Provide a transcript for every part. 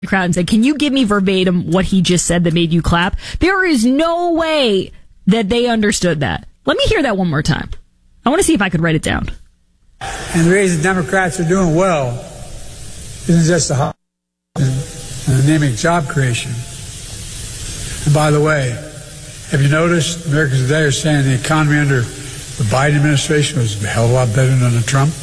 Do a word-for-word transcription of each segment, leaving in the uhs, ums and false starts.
crowd and said, can you give me verbatim what he just said that made you clap? There is no way that they understood that. Let me hear that one more time. I want to see if I could write it down. And the reason Democrats are doing well isn't just the hot and anemic job creation. And by the way, have you noticed Americans today are saying the economy under the Biden administration was a hell of a lot better than under Trump?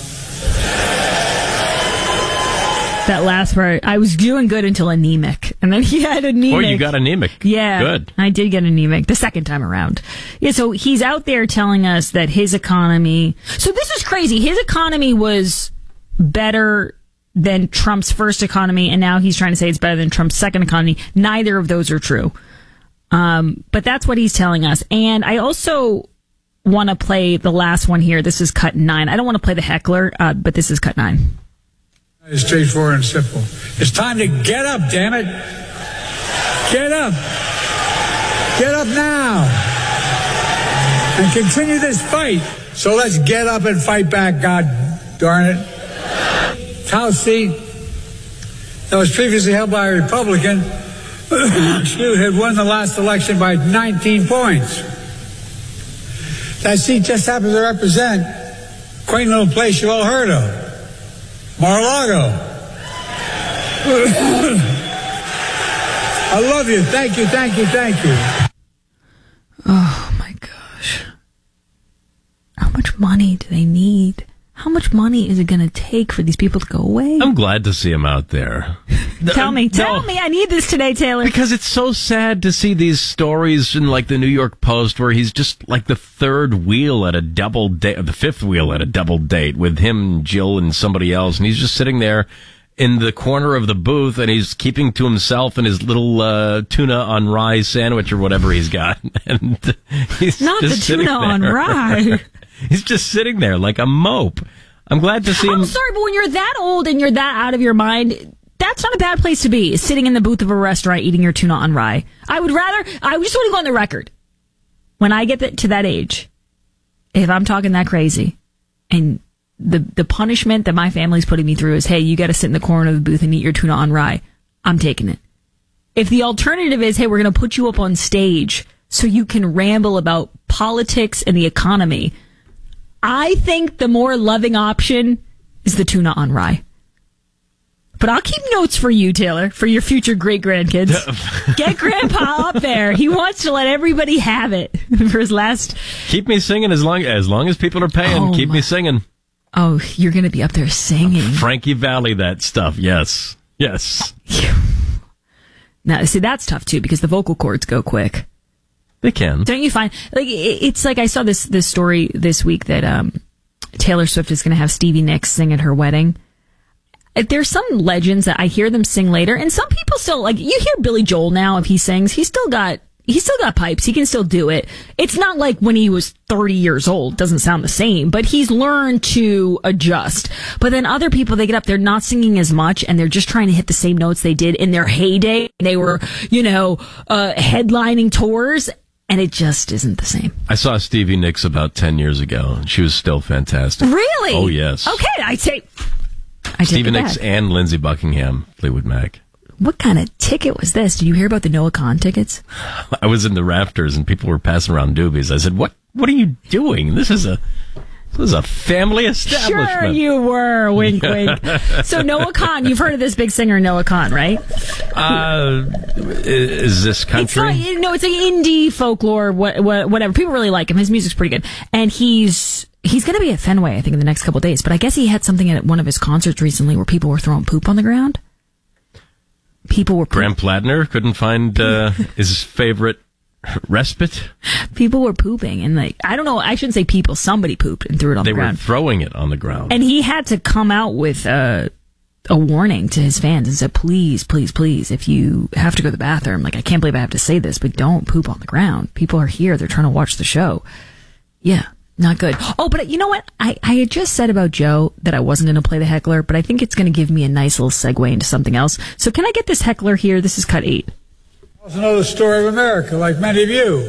That last part, I was doing good until anemic. And then he had anemic. Oh, you got anemic. Yeah. Good. I did get anemic the second time around. Yeah, so he's out there telling us that his economy... So this is crazy. His economy was better than Trump's first economy, and now he's trying to say it's better than Trump's second economy. Neither of those are true. Um, but that's what he's telling us. And I also want to play the last one here. This is cut nine. I don't want to play the heckler, uh, but this is cut nine. It's straightforward and simple. It's time to get up, damn it. Get up. Get up now. And continue this fight. So let's get up and fight back, God darn it. House seat that was previously held by a Republican had won the last election by nineteen points. That seat just happens to represent a quaint little place you all heard of. Mar-a-Lago. I love you. Thank you, thank you, thank you. Oh, my gosh. How much money do they need? How much money is it going to take for these people to go away? I'm glad to see him out there. Tell me, tell no, me. I need this today, Taylor. Because it's so sad to see these stories in like the New York Post where he's just like the third wheel at a double date, or the fifth wheel at a double date with him, Jill, and somebody else. And he's just sitting there in the corner of the booth and he's keeping to himself and his little uh, tuna on rye sandwich or whatever he's got. And he's Not just the tuna on rye. He's just sitting there like a mope. I'm glad to see him. I'm sorry, but when you're that old and you're that out of your mind, that's not a bad place to be, sitting in the booth of a restaurant eating your tuna on rye. I would rather, I just want to go on the record. When I get to that age, if I'm talking that crazy, and the the punishment that my family's putting me through is, hey, you got to sit in the corner of the booth and eat your tuna on rye, I'm taking it. If the alternative is, hey, we're going to put you up on stage so you can ramble about politics and the economy, I think the more loving option is the tuna on rye. But I'll keep notes for you, Taylor, for your future great-grandkids. Get Grandpa up there. He wants to let everybody have it for his last... Keep me singing as long as long as people are paying. Oh, keep my... me singing. Oh, you're going to be up there singing. Frankie Valli, that stuff. Yes. Yes. Now, see, that's tough, too, because the vocal cords go quick. They can. Don't you find, like, it's like I saw this, this story this week that um, Taylor Swift is going to have Stevie Nicks sing at her wedding. There's some legends that I hear them sing later, and some people still, like, you hear Billy Joel now, if he sings, he's still got, he's still got pipes. He can still do it. It's not like when he was thirty years old. Doesn't sound the same, but he's learned to adjust. But then other people, they get up, they're not singing as much, and they're just trying to hit the same notes they did in their heyday. They were, you know, uh, headlining tours. And it just isn't the same. I saw Stevie Nicks about ten years ago, and she was still fantastic. Really? Oh, yes. Okay, I'd say... I Stevie Nicks and Lindsey Buckingham, Fleetwood Mac. What kind of ticket was this? Did you hear about the Noah Kahan tickets? I was in the rafters, and people were passing around doobies. I said, what What are you doing? This is a... This is a family establishment. Sure you were. Wink, wink. So Noah Kahan, you've heard of this big singer Noah Kahan, right? Uh, is this country? It's not, no, it's like indie folklore, what, what, whatever. People really like him. His music's pretty good. And he's he's going to be at Fenway, I think, in the next couple of days. But I guess he had something at one of his concerts recently where people were throwing poop on the ground. People were... Graham Plattner couldn't find uh, his favorite... respite? People were pooping, and like, I don't know, I shouldn't say people, somebody pooped and threw it on they the ground. They were throwing it on the ground. And he had to come out with a, a warning to his fans and said, please, please, please, if you have to go to the bathroom, like, I can't believe I have to say this, but don't poop on the ground. People are here, they're trying to watch the show. Yeah, not good. Oh, but you know what? I, I had just said about Joe that I wasn't going to play the heckler, but I think it's going to give me a nice little segue into something else. So can I get this heckler here? This is cut eight. I also know the story of America, like many of you.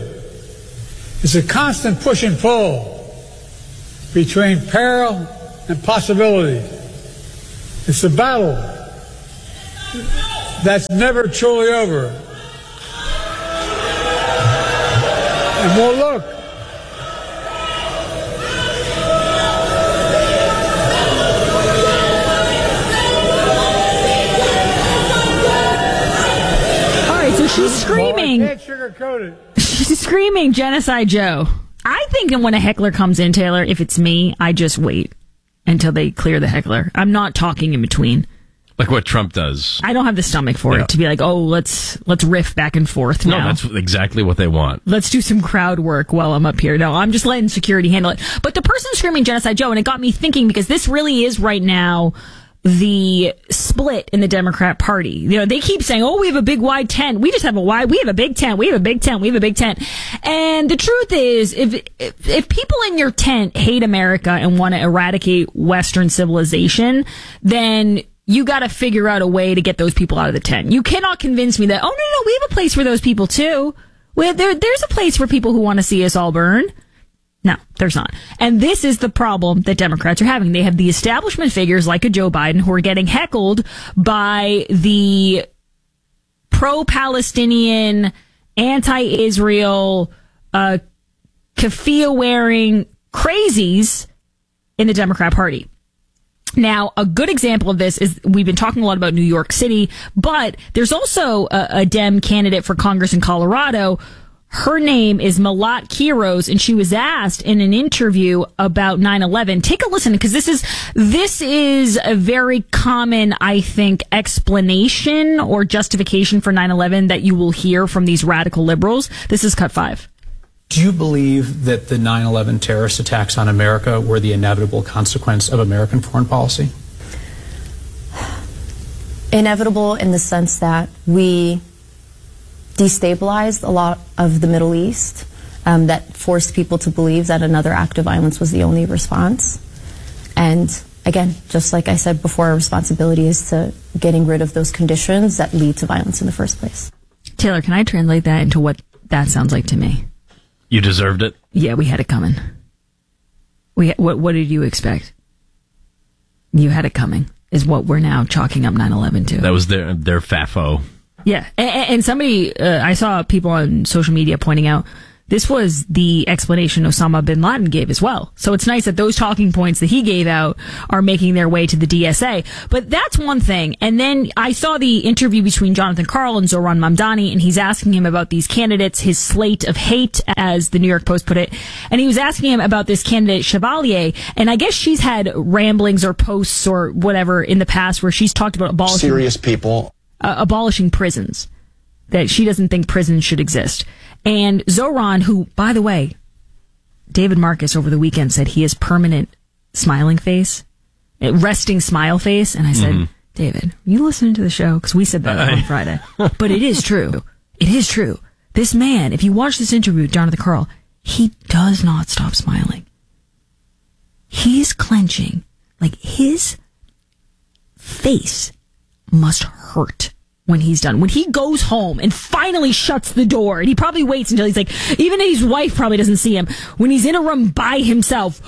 It's a constant push and pull between peril and possibility. It's a battle that's never truly over. And we'll look. So she's screaming. Well, I can't sugarcoat it. She's screaming Genocide Joe. I think that when a heckler comes in, Taylor, if it's me, I just wait until they clear the heckler. I'm not talking in between. Like what Trump does. I don't have the stomach for yeah. it to be like, oh, let's let's riff back and forth now. No, that's exactly what they want. Let's do some crowd work while I'm up here. No, I'm just letting security handle it. But the person screaming Genocide Joe, and it got me thinking, because this really is right now the split in the Democrat Party. You know, they keep saying, oh, we have a big wide tent. We just have a wide, we have a big tent. We have a big tent. We have a big tent. And the truth is, if, if, if people in your tent hate America and want to eradicate Western civilization, then you got to figure out a way to get those people out of the tent. You cannot convince me that, oh, no, no, we have a place for those people too. We, there, there's a place for people who want to see us all burn. No, there's not. And this is the problem that Democrats are having. They have the establishment figures like a Joe Biden who are getting heckled by the pro-Palestinian, anti-Israel, uh, keffiyeh-wearing crazies in the Democrat Party. Now, a good example of this is we've been talking a lot about New York City, but there's also a, a Dem candidate for Congress in Colorado. Her name is Malat Quiros, and she was asked in an interview about nine eleven. Take a listen, because this is this is a very common, I think, explanation or justification for nine eleven that you will hear from these radical liberals. This is cut five. Do you believe that the nine eleven terrorist attacks on America were the inevitable consequence of American foreign policy? Inevitable in the sense that we destabilized a lot of the Middle East, um, that forced people to believe that another act of violence was the only response. And again, just like I said before, our responsibility is to getting rid of those conditions that lead to violence in the first place. Taylor, can I translate that into what that sounds like to me? You deserved it? Yeah, we had it coming. We what what did you expect? You had it coming, is what we're now chalking up nine eleven to. That was their their F A F O. Yeah, and, and somebody, uh, I saw people on social media pointing out, this was the explanation Osama bin Laden gave as well. So it's nice that those talking points that he gave out are making their way to the D S A. But that's one thing. And then I saw the interview between Jonathan Karl and Zohran Mamdani, and he's asking him about these candidates, his slate of hate, as the New York Post put it. And he was asking him about this candidate, Chevalier. And I guess she's had ramblings or posts or whatever in the past where she's talked about abolishing serious people. Uh, abolishing prisons, that she doesn't think prisons should exist. And Zohran, who, by the way, David Marcus over the weekend said he has permanent smiling face, resting smile face. And I said, mm-hmm. David, you listening to the show? Because we said that uh, on Friday. But it is true. It is true. This man, if you watch this interview with Jonathan Karl, he does not stop smiling. He's clenching. Like, his face must hurt when he's done. When he goes home and finally shuts the door, and he probably waits until he's like, even his wife probably doesn't see him. When he's in a room by himself,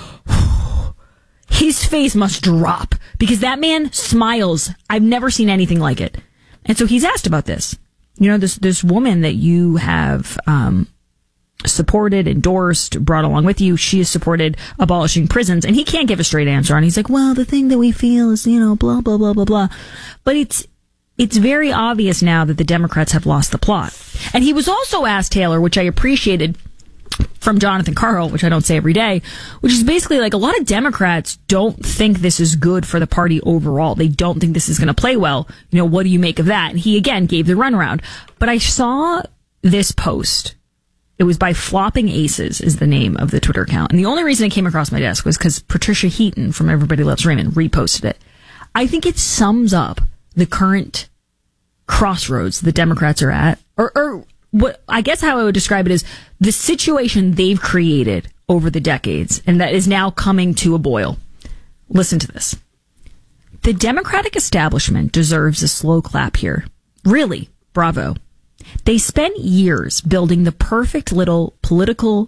his face must drop, because that man smiles. I've never seen anything like it. And so he's asked about this. You know, this, this woman that you have, um, supported, endorsed, brought along with you, she has supported abolishing prisons, and he can't give a straight answer on. He's like, well, the thing that we feel is, you know, blah, blah, blah, blah, blah. But it's, it's very obvious now that the Democrats have lost the plot. And he was also asked, Taylor, which I appreciated from Jonathan Karl, which I don't say every day, which is basically like, a lot of Democrats don't think this is good for the party overall. They don't think this is going to play well. You know, what do you make of that? And he again gave the runaround. But I saw this post. It was by Flopping Aces is the name of the Twitter account. And the only reason it came across my desk was because Patricia Heaton from Everybody Loves Raymond reposted it. I think it sums up the current crossroads the Democrats are at, or, or what I guess how I would describe it is the situation they've created over the decades, and that is now coming to a boil. Listen to this. The Democratic establishment deserves a slow clap here. Really, bravo. They spent years building the perfect little political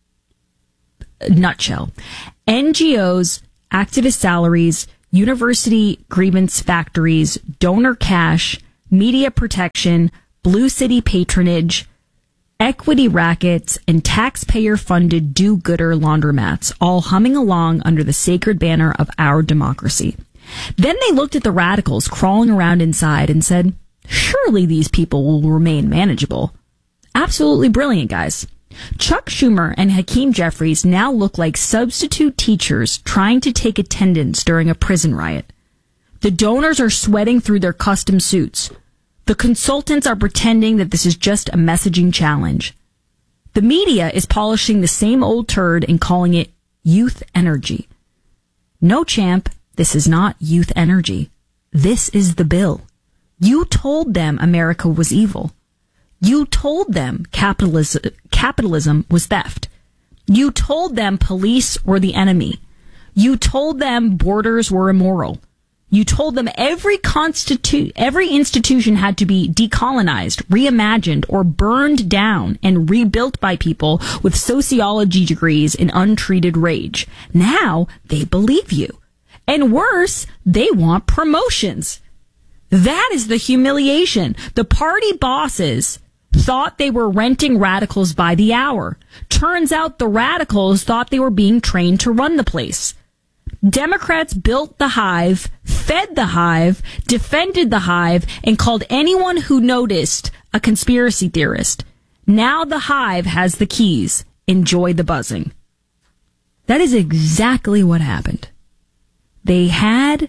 nutshell. N G Os, activist salaries, university grievance factories, donor cash, media protection, Blue City patronage, equity rackets, and taxpayer-funded do-gooder laundromats, all humming along under the sacred banner of our democracy. Then they looked at the radicals crawling around inside and said, surely these people will remain manageable. Absolutely brilliant, guys. Chuck Schumer and Hakeem Jeffries now look like substitute teachers trying to take attendance during a prison riot. The donors are sweating through their custom suits. The consultants are pretending that this is just a messaging challenge. The media is polishing the same old turd and calling it youth energy. No, champ, this is not youth energy. This is the bill. You told them America was evil. You told them capitalism, capitalism was theft. You told them police were the enemy. You told them borders were immoral. You told them every constitu- every institution had to be decolonized, reimagined, or burned down and rebuilt by people with sociology degrees in untreated rage. Now they believe you. And worse, they want promotions. That is the humiliation. The party bosses thought they were renting radicals by the hour. Turns out the radicals thought they were being trained to run the place. Democrats built the hive, fed the hive, defended the hive, and called anyone who noticed a conspiracy theorist. Now the hive has the keys. Enjoy the buzzing. That is exactly what happened. They had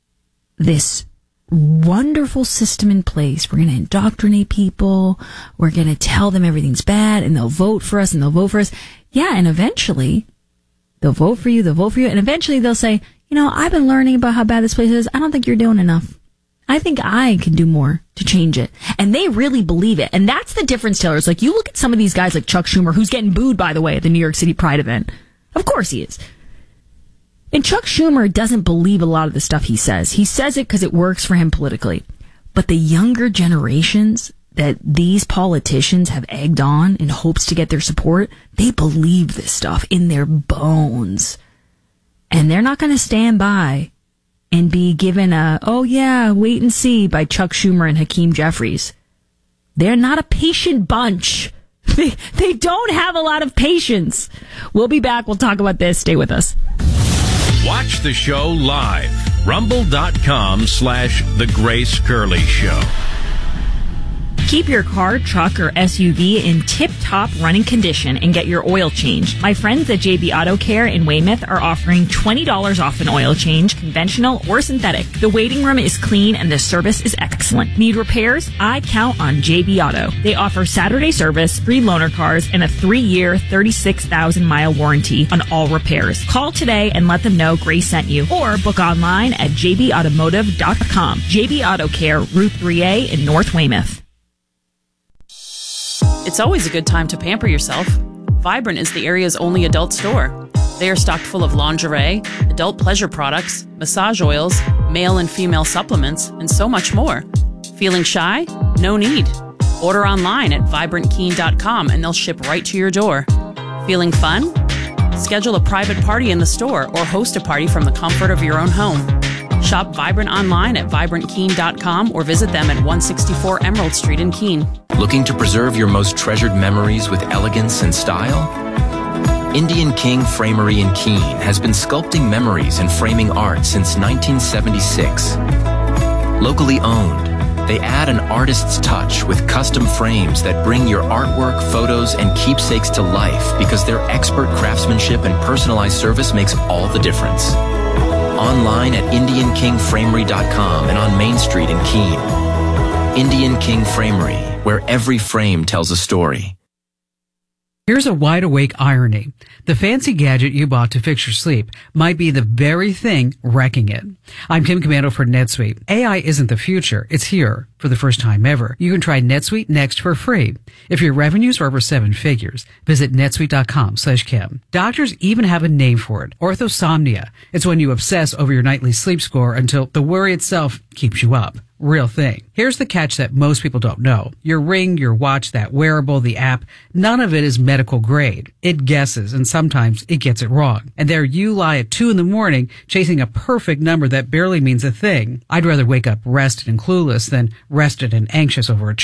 this wonderful system in place. We're going to indoctrinate people. We're going to tell them everything's bad and they'll vote for us and they'll vote for us. Yeah, and eventually they'll vote for you, they'll vote for you, and eventually they'll say, you know, I've been learning about how bad this place is. I don't think you're doing enough. I think I can do more to change it. And they really believe it. And that's the difference, Taylor. It's like, you look at some of these guys like Chuck Schumer, who's getting booed, by the way, at the New York City Pride event. Of course he is. And Chuck Schumer doesn't believe a lot of the stuff he says. He says it because it works for him politically. But the younger generations that these politicians have egged on in hopes to get their support, they believe this stuff in their bones. And they're not going to stand by and be given a, oh yeah, wait and see by Chuck Schumer and Hakeem Jeffries. They're not a patient bunch. They, they don't have a lot of patience. We'll be back. We'll talk about this. Stay with us. Watch the show live. Rumble.com slash The Grace Curley Show. Keep your car, truck, or S U V in tip-top running condition and get your oil changed. My friends at J B Auto Care in Weymouth are offering twenty dollars off an oil change, conventional or synthetic. The waiting room is clean and the service is excellent. Need repairs? I count on J B Auto. They offer Saturday service, free loaner cars, and a three-year, thirty-six thousand mile warranty on all repairs. Call today and let them know Grace sent you, or book online at j b automotive dot com. J B Auto Care, Route three A in North Weymouth. It's always a good time to pamper yourself. Vibrant is the area's only adult store. They are stocked full of lingerie, adult pleasure products, massage oils, male and female supplements, and so much more. Feeling shy? No need. Order online at vibrant keen dot com and they'll ship right to your door. Feeling fun? Schedule a private party in the store or host a party from the comfort of your own home. Shop Vibrant online at vibrant keen dot com or visit them at one sixty-four Emerald Street in Keene. Looking to preserve your most treasured memories with elegance and style? Indian King Framery in Keene has been sculpting memories and framing art since nineteen seventy-six. Locally owned, they add an artist's touch with custom frames that bring your artwork, photos, and keepsakes to life because their expert craftsmanship and personalized service makes all the difference. Online at indian king framery dot com and on Main Street in Keene. Indian King Framery, where every frame tells a story. Here's a wide-awake irony. The fancy gadget you bought to fix your sleep might be the very thing wrecking it. I'm Tim Commando for NetSuite. A I isn't the future. It's here for the first time ever. You can try NetSuite Next for free. If your revenues are over seven figures, visit netsuite dot com slash Kim. Doctors even have a name for it, orthosomnia. It's when you obsess over your nightly sleep score until the worry itself keeps you up. real thing. Here's the catch that most people don't know. Your ring, your watch, that wearable, the app, none of it is medical grade. It guesses, and sometimes it gets it wrong. And there you lie at two in the morning chasing a perfect number that barely means a thing. I'd rather wake up rested and clueless than rested and anxious over a